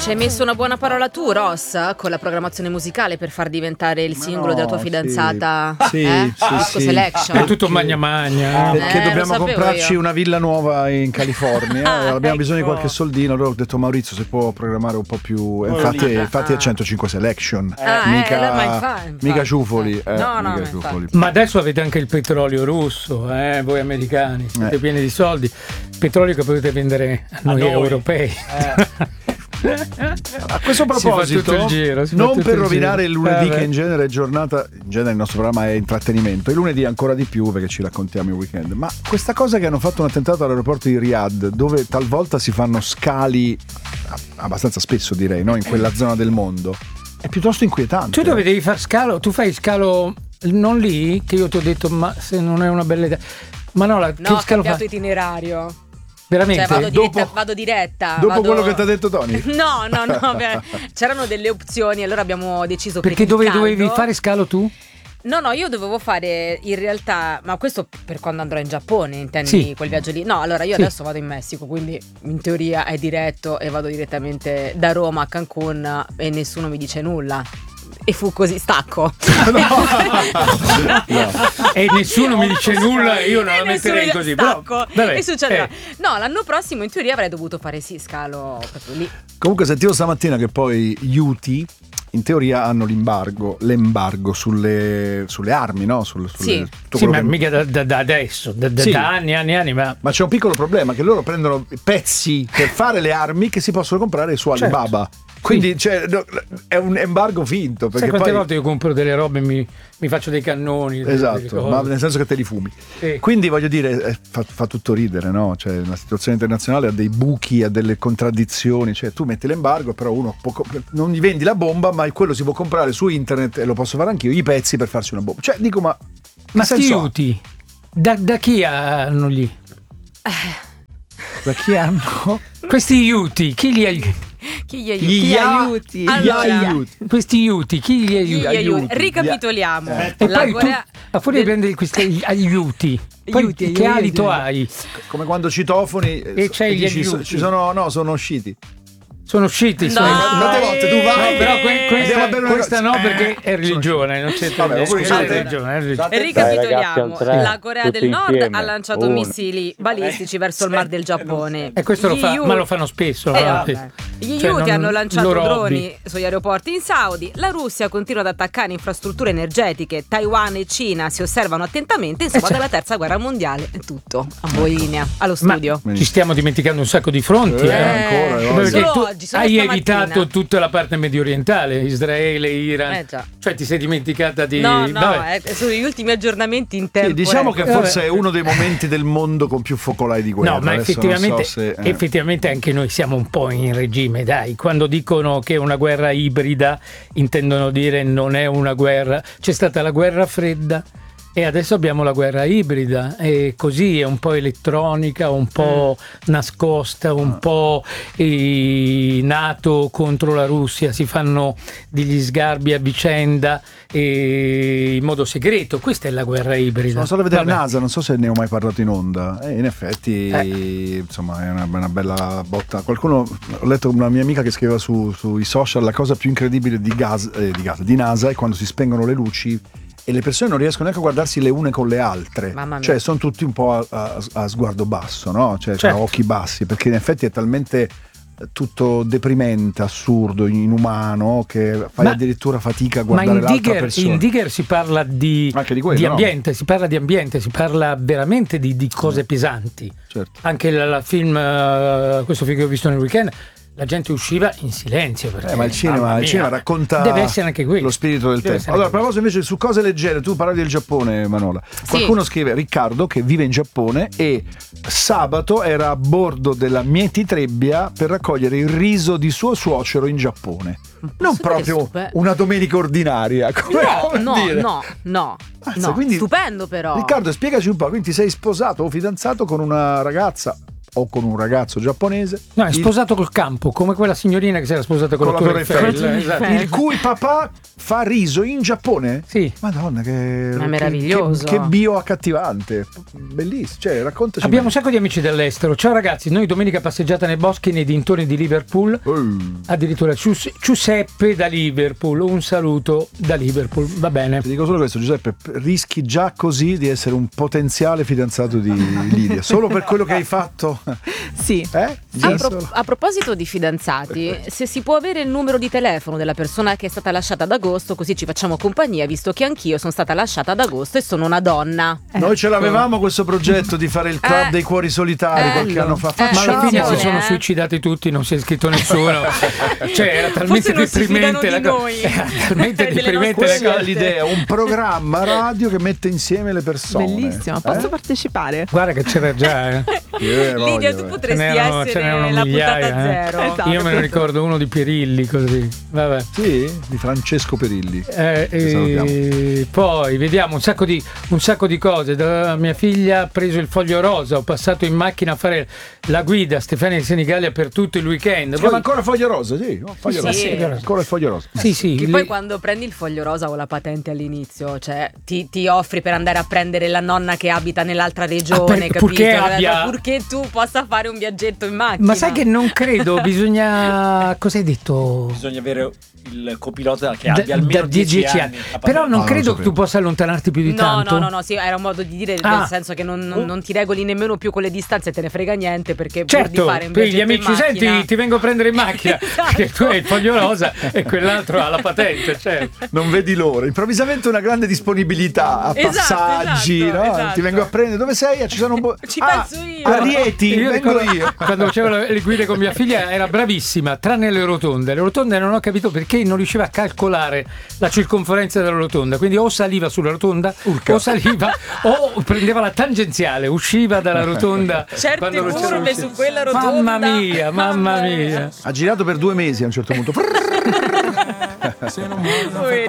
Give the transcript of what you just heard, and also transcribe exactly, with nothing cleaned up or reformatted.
Ci hai messo una buona parola tu, Ross, con la programmazione musicale per far diventare il singolo no, della tua fidanzata sì, eh? sì, Disco sì. Selection. È tutto magna magna. Perché Eh, dobbiamo comprarci io. una villa nuova in California. Ah, abbiamo ecco. bisogno di qualche soldino. Allora ho detto Maurizio se può programmare un po' più. Infatti, infatti è centocinque Selection. Ah, mica, eh, ma infatti, infatti. mica ciufoli. Eh, No, no, mica ma ciufoli. Ma adesso avete anche il petrolio russo, eh? Voi americani, siete Eh. pieni di soldi. Petrolio che potete vendere a noi, noi. europei. Eh. A questo Si fa tutto proposito, il giro, si fa non tutto per il rovinare giro. il lunedì, Eh, che beh. in genere è giornata, in genere il nostro programma è intrattenimento, il lunedì ancora di più perché ci raccontiamo il weekend. Ma questa cosa che hanno fatto un attentato all'aeroporto di Riyadh, dove talvolta si fanno scali abbastanza spesso, direi, no? In quella zona del mondo, è piuttosto inquietante. Tu dove devi far scalo? Tu fai scalo non lì? Che io ti ho detto, ma se non è una bella idea. Ma no, la, No, che ho scalo cambiato fa? itinerario. Veramente? Cioè vado diretta, Dopo- vado diretta Dopo vado- quello che ti ha detto Tony? No, no, no, beh, c'erano delle opzioni, allora abbiamo deciso per Perché il dove caldo- dovevi fare scalo tu? No, no, io dovevo fare in realtà, ma questo per quando andrò in Giappone, intendi Sì. quel viaggio lì? No, allora io Sì. adesso vado in Messico, quindi in teoria è diretto e vado direttamente da Roma a Cancun e nessuno mi dice nulla. E fu così, stacco. E nessuno mi dice nulla, io non E la nessuno metterei mi- così. Stacco. Però, vabbè, e succederà. eh. No, l'anno prossimo in teoria avrei dovuto fare sì, scalo proprio lì. Comunque sentivo stamattina che poi gli Houthi in teoria hanno l'embargo, l'embargo sulle, sulle armi, no? Sul, sulle, Sì. tutto Sì, quello ma che- mica da, da- da adesso, da, da- Sì. da anni e anni e anni, ma Ma c'è un piccolo problema, che loro prendono pezzi per fare le armi che si possono comprare su Certo. Alibaba. Quindi cioè, no, è un embargo finto. Perché sai quante poi... volte io compro delle robe e mi, mi faccio dei cannoni? delle- delle Esatto, cose. ma nel senso che te li fumi. Sì. Quindi voglio dire, eh, fa, fa tutto ridere, no? Cioè, la situazione internazionale ha dei buchi, ha delle contraddizioni. Cioè, tu metti l'embargo, però uno può co- non gli vendi la bomba, ma quello si può comprare su internet e lo posso fare anch'io, i pezzi per farsi una bomba. Cioè, dico, ma. Ma che sti senso ha? Houthi, da, da chi hanno lì? Da chi hanno? Questi Houthi, chi li aiuta? Chi gli Gli aiuti? aiuti. Allora, Gli aiuti. Questi Houthi, chi li Chi aiuta? gli aiuti? aiuti. Ricapitoliamo. Eh. E La poi tu, Corea- a fuori di prendere questi aiuti, poi Aiuti, che aiuti. alito hai? Come quando citofoni eh, E c'hai gli dici, aiuti. ci sono, no, sono usciti. Sono usciti. No. sono- Tante volte tu vai. No, però que- questa, Andiamo a bere una questa cosa. no, perché Eh, è religione, non c'è Vabbè, eh, scusate. scusate, è religione, è religione. Ricapitoliamo. Dai, ragazzi, al tre, La Corea del tutti Nord insieme. ha lanciato Uno. missili balistici verso il mar del Giappone. E questo lo Gli fa, Houthi- ma lo fanno spesso. Eh, no? vabbè. Gli Cioè, Houthi non- hanno lanciato loro droni hobby. sugli aeroporti in Saudi. La Russia continua ad attaccare infrastrutture energetiche. Taiwan e Cina si osservano attentamente. Insomma, Eh, certo. dalla terza guerra mondiale è tutto. A voi linea, allo Ma studio. ci stiamo dimenticando un sacco di fronti. Eh, eh. ancora, eh, Perché solo tu oggi, solo hai stamattina. evitato tutta la parte medio orientale, Israele, Iran. Eh, già. Cioè ti sei dimenticata di... No, no, vabbè. eh, sono gli ultimi aggiornamenti in tempo. Sì, diciamo che record. forse è uno dei momenti del mondo con più focolai di guerra. No, ma Adesso effettivamente, non so se, eh. effettivamente anche noi siamo un po' in regime, dai. Quando dicono che è una guerra ibrida, intendono dire non è una guerra. C'è stata la guerra fredda e adesso abbiamo la guerra ibrida. E così è un po' elettronica, un po' nascosta, un po' eh, NATO contro la Russia. Si fanno degli sgarbi a vicenda e in modo segreto. Questa è la guerra ibrida. Sono stato a vedere Vabbè. NASA, non so se ne ho mai parlato in onda. E in effetti, Eh. insomma, è una, una bella botta. Qualcuno, ho letto una mia amica che scriveva su, sui social: la cosa più incredibile di, gas, eh, di, gas, di NASA è quando si spengono le luci e le persone non riescono neanche a guardarsi le une con le altre. Mamma mia. Cioè, sono tutti un po' a, a- a sguardo basso, no? Cioè, Certo. a occhi bassi, perché in effetti è talmente tutto deprimente, assurdo, inumano, che fai Ma- addirittura fatica a Ma guardare in l'altra Digger, persona. in Digger si parla di, Anche di quello, di no? ambiente, si parla di ambiente, si parla veramente di, di cose pesanti. Certo. Anche il la film, eh, questo film che ho visto nel weekend, la gente usciva in silenzio. Perché, Eh, ma il cinema, mamma il mia, cinema racconta deve essere anche quello. lo spirito del Deve tempo. essere Allora, a anche proposito invece su cose leggere, tu parlavi del Giappone, Manola. Qualcuno scrive: Riccardo, che vive in Giappone, e sabato era a bordo della Mieti Trebbia per raccogliere il riso di suo suocero in Giappone. Non Posso dire proprio stupe- una domenica ordinaria. Come, No, come no, dire. no, no, Mazza, no. quindi- Stupendo però. Riccardo, spiegaci un po', quindi ti sei sposato o fidanzato con una ragazza o con un ragazzo giapponese. No, è il- sposato col campo, come quella signorina che si era sposata con, Con la la Torre Torre Eiffel. Eiffel. Esatto. il cui papà fa riso in Giappone? Sì. Madonna, che, Ma è meraviglioso. Che, che bio accattivante, bellissimo. Cioè, raccontaci. Abbiamo un meglio. sacco di amici dell'estero. Ciao ragazzi, noi domenica passeggiata nei boschi nei dintorni di Liverpool. Uh. Addirittura Gius- Giuseppe da Liverpool, un saluto da Liverpool, va bene. Ti dico solo questo, Giuseppe, rischi già così di essere un potenziale fidanzato di Lidia, solo per quello che hai fatto. Sì. Eh? A, Già pro- solo. a proposito di fidanzati, se si può avere il numero di telefono della persona che è stata lasciata ad agosto, così ci facciamo compagnia, visto che anch'io sono stata lasciata ad agosto e sono una donna. Noi ce l'avevamo questo progetto di fare il club Eh. dei cuori solitari Eh. qualche anno fa. Eh. Ma alla fine si Attenzione, sono eh. suicidati tutti, non si è iscritto nessuno. Cioè, era talmente Forse non si fidano deprimente di la cosa. noi. Era talmente Delle deprimente nostre la Questa cosa. è l'idea, un programma radio che mette insieme le persone. Bellissimo, posso Eh? partecipare? Guarda che c'era già. eh. Che Lidia, voglia, tu eh. potresti Ce n'erano- ce essere n'erano la migliaia, puntata eh. zero. Esatto. Io me ne ricordo uno di Pirilli, così. Vabbè. Sì, di Francesco Perilli. Eh, Che salutiamo. e poi vediamo un sacco di un sacco di cose. Da- mia figlia ha preso il foglio rosa, ho passato in macchina a fare la guida Stefania di Senigallia per tutto il weekend. Si Poi- chiama ancora Foglio Rosa, sì. oh, Foglio Sì. Rosa. Ancora il Foglio Rosa. sì, sì, Che le- poi quando prendi il foglio rosa o la patente all'inizio, cioè ti, ti offri per andare a prendere la nonna che abita nell'altra regione, Ah, per- capito? purché abbia- Purché tu possa fare un viaggetto in macchina. ma sai che non credo, bisogna cosa hai detto? Bisogna avere il copilota che Da- abbia almeno da dieci dieci anni. anni. Però non Ah, non lo credo che sapevo. tu possa allontanarti più di No, tanto. no, no, no, sì, era un modo di dire, Ah. nel senso che non, non- non ti regoli nemmeno più con le distanze, te ne frega niente, perché pur di Certo, fare un per gli viaggetto in amici, macchina- senti, ti vengo a prendere in macchina. Esatto. Che tu hai il foglio rosa e quell'altro ha la patente, certo. Non vedi l'ora. Improvvisamente una grande disponibilità a Esatto, passaggi, esatto, no? esatto. Ti vengo a prendere. Dove sei? Ah, ci sono un po'. Ci Ah, penso io. A Rieti, Io vengo ricordo- io. Quando facevo le le guide con mia figlia era bravissima, tranne le rotonde. Le rotonde non ho capito perché non riusciva a calcolare la circonferenza della rotonda. Quindi o saliva sulla rotonda, Urca. o saliva, o prendeva la tangenziale, usciva dalla rotonda. Certe quando non c'era curve uscita. su quella rotonda. Mamma mia, mamma mia. Ha girato per due mesi a un certo punto. Ui.